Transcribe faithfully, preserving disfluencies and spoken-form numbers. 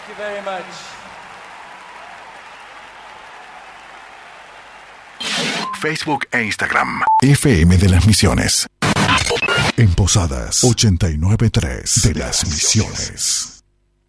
you very much. Facebook e Instagram. F M de las Misiones. En Posadas ochenta y nueve punto tres de las Misiones.